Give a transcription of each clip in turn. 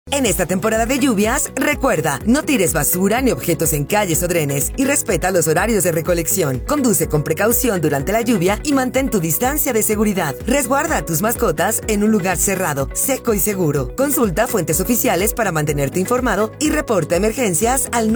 En esta temporada de lluvias, recuerda, no tires basura ni objetos en calles o drenes y respeta los horarios de recolección. Conduce con precaución durante la lluvia y mantén tu distancia de seguridad. Resguarda a tus mascotas en un lugar cerrado, seco y seguro. Consulta fuentes oficiales para mantenerte informado y reporta emergencias al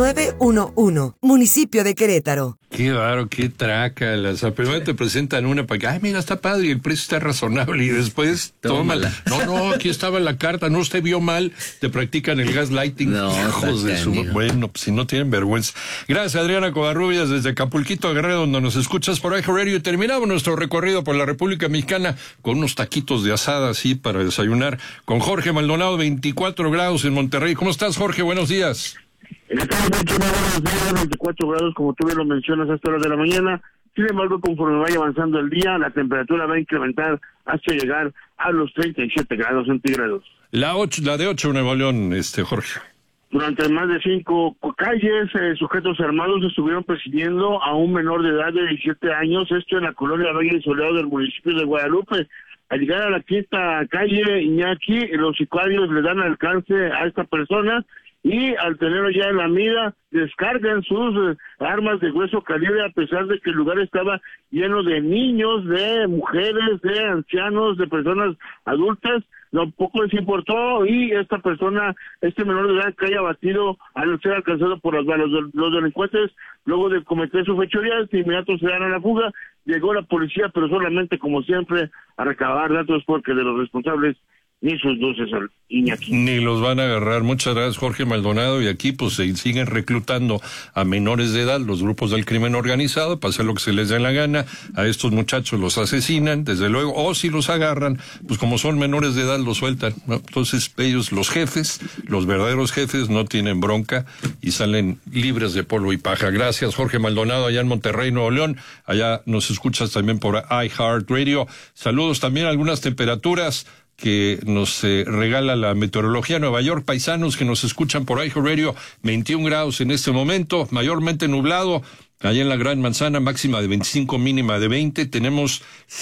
911. Municipio de Querétaro. Qué raro, qué traca. Primero te presentan una para que, ay, mira, está padre y el precio está razonable. Y después, tómala. No, aquí estaba la carta, no usted vio mal. Te practican el gaslighting. No, hijos de su... Bueno, pues si no tienen vergüenza. Gracias, Adriana Covarrubias, desde Acapulquito, Guerrero, donde nos escuchas por iHeart Radio. Y terminamos nuestro recorrido por la República Mexicana con unos taquitos de asada, así, para desayunar, con Jorge Maldonado, 24 grados en Monterrey. ¿Cómo estás, Jorge? Buenos días. Estamos mucho más buenos días, 24 grados, como tú bien lo mencionas, a esta hora de la mañana. Sin embargo, conforme vaya avanzando el día, la temperatura va a incrementar hasta llegar a los 37 grados centígrados. La de 8, Nuevo León, Jorge. Durante más de 5 calles, sujetos armados estuvieron persiguiendo a un menor de edad de 17 años, esto en la colonia Valle Soleado del municipio de Guadalupe. Al llegar a la quinta calle Iñaki, los sicarios le dan alcance a esta persona y al tenerlo ya en la mira, descargan sus armas de grueso calibre, a pesar de que el lugar estaba lleno de niños, de mujeres, de ancianos, de personas adultas. Poco les importó y esta persona, este menor de edad, cae abatido al ser alcanzado por las balas. Los delincuentes, luego de cometer su fechoría, de inmediato se dan a la fuga. Llegó la policía, pero solamente, como siempre, a recabar datos, porque de los responsables ni sus luces al Iñaki. Ni los van a agarrar. Muchas gracias, Jorge Maldonado. Y aquí pues se siguen reclutando a menores de edad los grupos del crimen organizado para hacer lo que se les dé la gana. A estos muchachos los asesinan, desde luego, o si los agarran, pues como son menores de edad los sueltan, ¿no? Entonces ellos, los jefes, los verdaderos jefes, no tienen bronca y salen libres de polvo y paja. Gracias, Jorge Maldonado, allá en Monterrey, Nuevo León. Allá nos escuchas también por iHeart Radio. Saludos también a algunas temperaturas que nos regala la meteorología. Nueva York, paisanos que nos escuchan por iHeart Radio, 21 grados en este momento, mayormente nublado. Allá en la Gran Manzana, máxima de 25, mínima de 20. Tenemos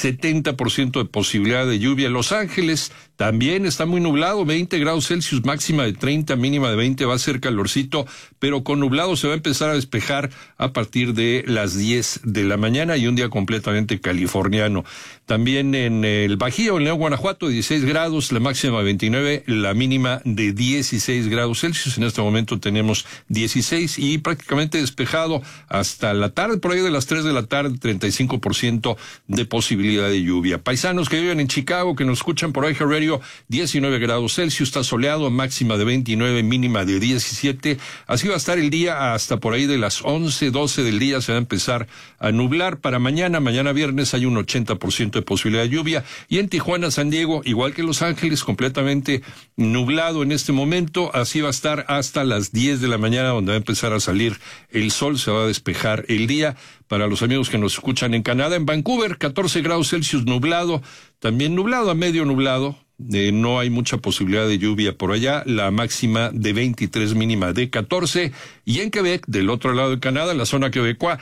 70% de posibilidad de lluvia. Los Ángeles también está muy nublado, 20 grados Celsius, máxima de 30, mínima de 20. Va a ser calorcito, pero con nublado se va a empezar a despejar a partir de las 10 de la mañana y un día completamente californiano. También en el Bajío, en León, Guanajuato, 16 grados, la máxima de 29, la mínima de 16 grados Celsius. En este momento tenemos 16 y prácticamente despejado hasta la tarde, por ahí de las 3 de la tarde, 35% de posibilidad de lluvia. Paisanos que viven en Chicago, que nos escuchan por iHeart Radio, 19 grados Celsius, está soleado, máxima de 29, mínima de 17. Así va a estar el día hasta por ahí de las 11, 12 del día, se va a empezar a nublar. Para mañana viernes, hay un 80% de posibilidad de lluvia. Y en Tijuana, San Diego, igual que Los Ángeles, completamente nublado en este momento. Así va a estar hasta las 10 de la mañana, donde va a empezar a salir el sol, se va a despejar el día. Para los amigos que nos escuchan en Canadá, en Vancouver, 14 grados Celsius, nublado, también nublado a medio nublado. No hay mucha posibilidad de lluvia por allá, la máxima de 23, mínima de 14. Y en Quebec, del otro lado de Canadá, la zona quebecoa,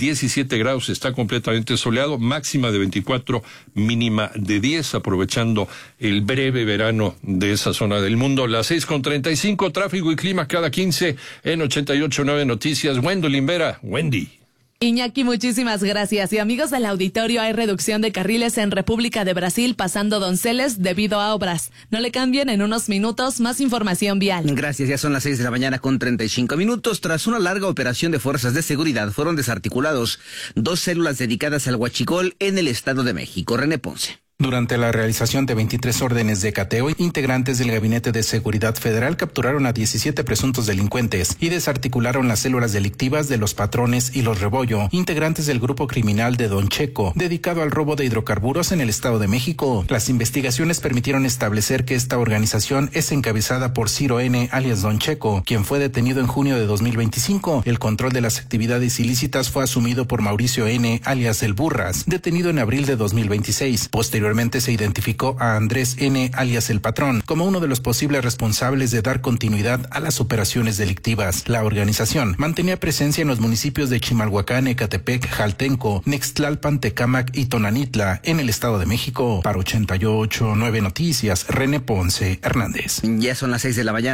17 grados, está completamente soleado, máxima de 24, mínima de 10, aprovechando el breve verano de esa zona del mundo. Las 6:35, tráfico y clima cada 15 en 88.9 Noticias. Wendolyn Vera, Wendy. Iñaki, muchísimas gracias. Y amigos del auditorio, hay reducción de carriles en República de Brasil pasando Donceles debido a obras. No le cambien, en unos minutos más información vial. Gracias, ya son las 6 de la mañana con 35 minutos. Tras una larga operación de fuerzas de seguridad, fueron desarticulados 2 células dedicadas al huachicol en el Estado de México. René Ponce. Durante la realización de 23 órdenes de cateo, integrantes del Gabinete de Seguridad Federal capturaron a 17 presuntos delincuentes y desarticularon las células delictivas de Los Patrones y Los Rebollo, integrantes del grupo criminal de Don Checo, dedicado al robo de hidrocarburos en el Estado de México. Las investigaciones permitieron establecer que esta organización es encabezada por Ciro N., alias Don Checo, quien fue detenido en junio de 2025. El control de las actividades ilícitas fue asumido por Mauricio N., alias El Burras, detenido en abril de 2026. Posteriormente se identificó a Andrés N., alias El Patrón, como uno de los posibles responsables de dar continuidad a las operaciones delictivas. La organización mantenía presencia en los municipios de Chimalhuacán, Ecatepec, Jaltenco, Nextlalpan, Tecámac y Tonanitla, en el Estado de México. Para 88.9 Noticias, René Ponce Hernández. Ya son las 6 de la mañana.